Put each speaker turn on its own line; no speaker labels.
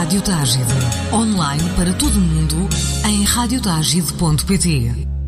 Rádio Tágide. Online para todo o mundo em radiotagide.pt.